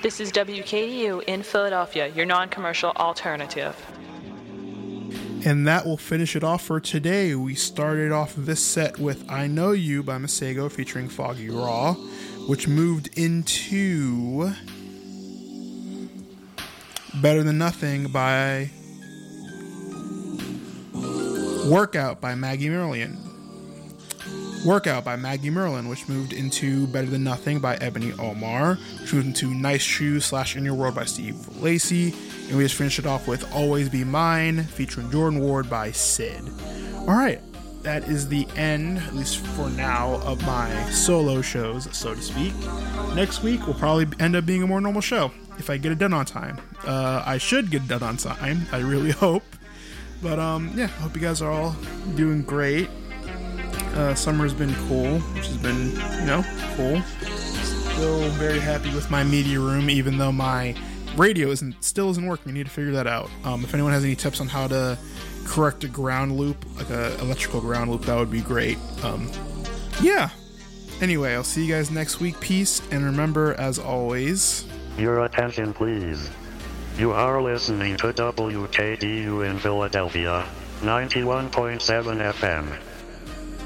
This is WKDU in Philadelphia, your non-commercial alternative. And that will finish it off for today. We started off this set with I Know You by Masego featuring Foggy Raw, which moved into Better Than Nothing by Workout by Maggie Merlion. Workout by Maggie Merlin, which moved into Better Than Nothing by Ebony Omar, which moved into Nice Shoes / In Your World by Steve Lacy, and we just finished it off with Always Be Mine featuring Jordan Ward by Sid. Alright, that is the end, at least for now, of my solo shows, so to speak. Next week will probably end up being a more normal show, if I get it done on time. I should get it done on time, I really hope. But yeah, I hope you guys are all doing great. Summer's been cool, which has been, cool. Still very happy with my media room, even though my radio still isn't working. I need to figure that out. If anyone has any tips on how to correct a ground loop, like an electrical ground loop, that would be great. Yeah. Anyway, I'll see you guys next week. Peace, and remember, as always... Your attention, please. You are listening to WKDU in Philadelphia, 91.7 FM.